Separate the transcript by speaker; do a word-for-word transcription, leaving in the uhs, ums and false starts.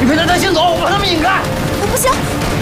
Speaker 1: 你陪他单行走，我把他们引开。
Speaker 2: 我不行。